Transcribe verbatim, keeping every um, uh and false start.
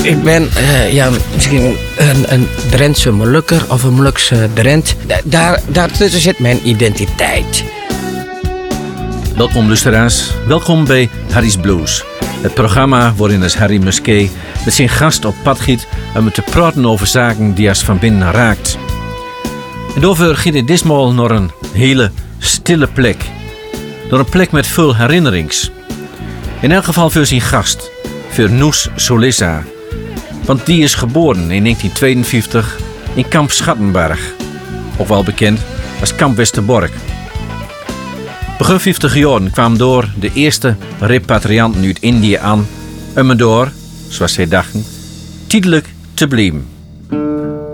ik ben uh, ja, misschien een, een Drentse Molukker of een Molukse Drent. Da- daar, daartussen zit mijn identiteit. Welkom luisteraars, welkom bij Harry's Blues. Het programma waarin als Harry Musquet met zijn gast op pad giet om te praten over zaken die als van binnen raakt. En daarvoor gaat het ditmaal naar een hele stille plek. Naar een plek met veel herinnerings. In elk geval voor zijn gast, voor Noes Solissa. Want die is geboren in negentien tweeënvijftig in Kamp Schattenberg. Ook wel bekend als Kamp Westerbork. Begin vijftig jaren kwamen door de eerste repatrianten uit Indië aan om er door, zoals zij dachten, tijdelijk te blijven.